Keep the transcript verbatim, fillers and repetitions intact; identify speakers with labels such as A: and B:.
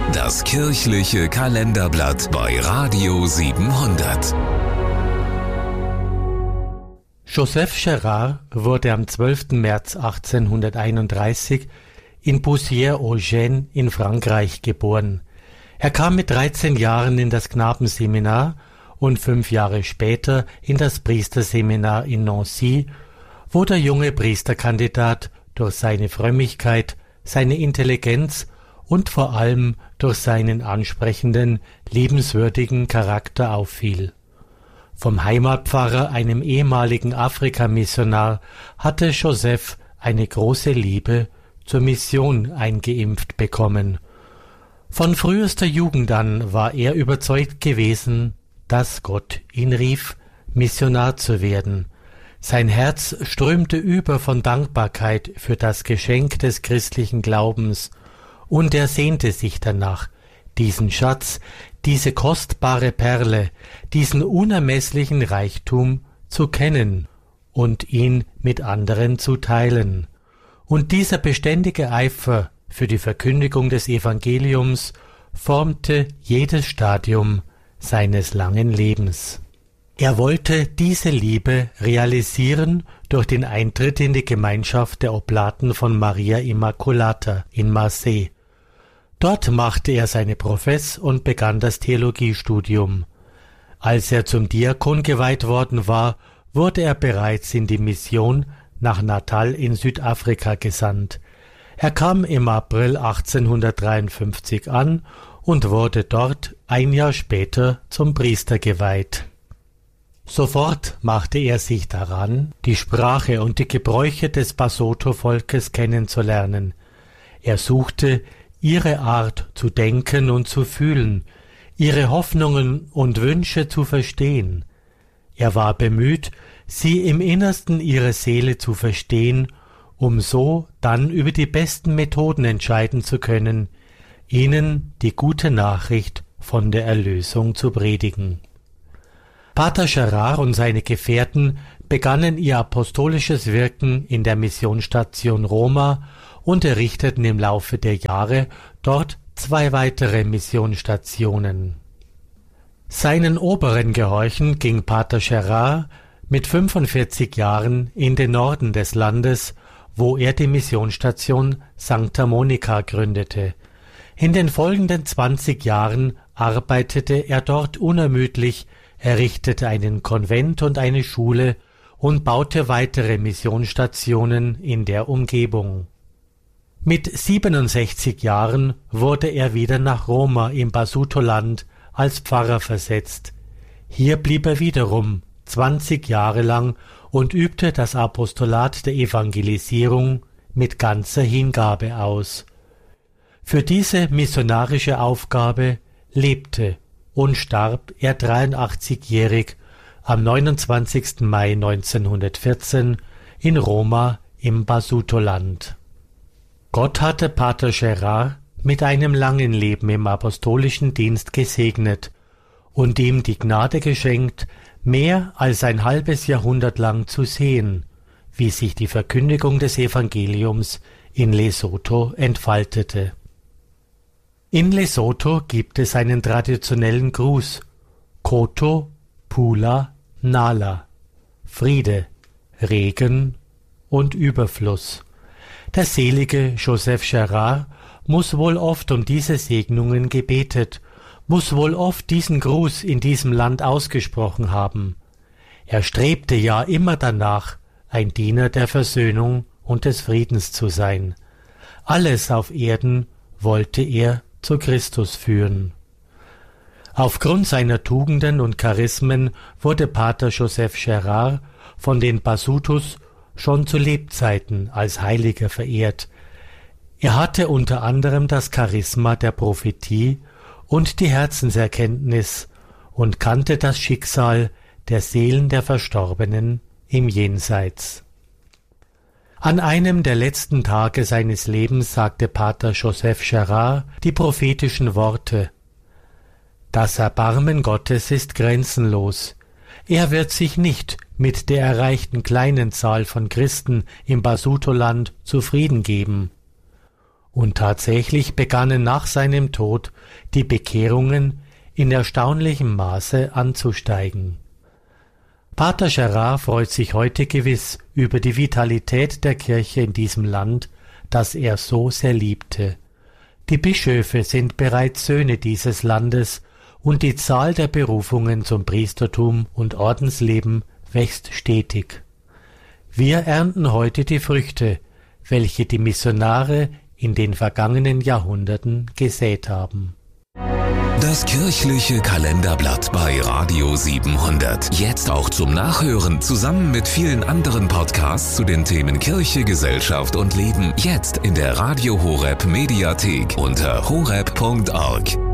A: Das kirchliche Kalenderblatt bei Radio siebenhundert.
B: Joseph Gérard wurde am zwölften März achtzehnhunderteinunddreißig in Poussières-aux-Gènes in Frankreich geboren. Er kam mit dreizehn Jahren in das Knabenseminar und fünf Jahre später in das Priesterseminar in Nancy, wo der junge Priesterkandidat durch seine Frömmigkeit, seine Intelligenz und vor allem durch seinen ansprechenden, liebenswürdigen Charakter auffiel. Vom Heimatpfarrer, einem ehemaligen Afrikamissionar, hatte Joseph eine große Liebe zur Mission eingeimpft bekommen. Von frühester Jugend an war er überzeugt gewesen, dass Gott ihn rief, Missionar zu werden. Sein Herz strömte über von Dankbarkeit für das Geschenk des christlichen Glaubens, und er sehnte sich danach, diesen Schatz, diese kostbare Perle, diesen unermesslichen Reichtum zu kennen und ihn mit anderen zu teilen. Und dieser beständige Eifer für die Verkündigung des Evangeliums formte jedes Stadium seines langen Lebens. Er wollte diese Liebe realisieren durch den Eintritt in die Gemeinschaft der Oblaten von Maria Immaculata in Marseille. Dort machte er seine Profess und begann das Theologiestudium. Als er zum Diakon geweiht worden war, wurde er bereits in die Mission nach Natal in Südafrika gesandt. Er kam im April achtzehnhundertdreiundfünfzig an und wurde dort ein Jahr später zum Priester geweiht. Sofort machte er sich daran, die Sprache und die Gebräuche des Basotho-Volkes kennenzulernen. Er suchte, ihre Art zu denken und zu fühlen, ihre Hoffnungen und Wünsche zu verstehen. Er war bemüht, sie im Innersten ihrer Seele zu verstehen, um so dann über die besten Methoden entscheiden zu können, ihnen die gute Nachricht von der Erlösung zu predigen. Pater Gérard und seine Gefährten begannen ihr apostolisches Wirken in der Missionsstation Roma und errichteten im Laufe der Jahre dort zwei weitere Missionsstationen. Seinen oberen Gehorchen ging Pater Gérard mit fünfundvierzig Jahren in den Norden des Landes, wo er die Missionsstation Sancta Monica gründete. In den folgenden zwanzig Jahren arbeitete er dort unermüdlich, errichtete einen Konvent und eine Schule und baute weitere Missionsstationen in der Umgebung. Mit siebenundsechzig Jahren wurde er wieder nach Roma im Basotho-Land als Pfarrer versetzt. Hier blieb er wiederum zwanzig Jahre lang und übte das Apostolat der Evangelisierung mit ganzer Hingabe aus. Für diese missionarische Aufgabe lebte und starb er dreiundachtzigjährig am neunundzwanzigsten Mai neunzehnhundertvierzehn in Roma im Basotho-Land. Gott hatte Pater Gérard mit einem langen Leben im apostolischen Dienst gesegnet und ihm die Gnade geschenkt, mehr als ein halbes Jahrhundert lang zu sehen, wie sich die Verkündigung des Evangeliums in Lesotho entfaltete. In Lesotho gibt es einen traditionellen Gruß, Koto, Pula, Nala, Friede, Regen und Überfluss. Der selige Joseph Gérard muss wohl oft um diese Segnungen gebetet, muss wohl oft diesen Gruß in diesem Land ausgesprochen haben. Er strebte ja immer danach, ein Diener der Versöhnung und des Friedens zu sein. Alles auf Erden wollte er zu Christus führen. Aufgrund seiner Tugenden und Charismen wurde Pater Joseph Gérard von den Basutos schon zu Lebzeiten als Heiliger verehrt. Er hatte unter anderem das Charisma der Prophetie und die Herzenserkenntnis und kannte das Schicksal der Seelen der Verstorbenen im Jenseits. An einem der letzten Tage seines Lebens sagte Pater Joseph Gérard die prophetischen Worte: Das Erbarmen Gottes ist grenzenlos. Er wird sich nicht mit der erreichten kleinen Zahl von Christen im Basotho-Land zufrieden geben. Und tatsächlich begannen nach seinem Tod die Bekehrungen in erstaunlichem Maße anzusteigen. Pater Gerard freut sich heute gewiss über die Vitalität der Kirche in diesem Land, das er so sehr liebte. Die Bischöfe sind bereits Söhne dieses Landes und die Zahl der Berufungen zum Priestertum und Ordensleben wächst stetig. Wir ernten heute die Früchte, welche die Missionare in den vergangenen Jahrhunderten gesät haben.
A: Das kirchliche Kalenderblatt bei Radio siebenhundert. Jetzt auch zum Nachhören, zusammen mit vielen anderen Podcasts zu den Themen Kirche, Gesellschaft und Leben. Jetzt in der Radio Horeb Mediathek unter horeb punkt org.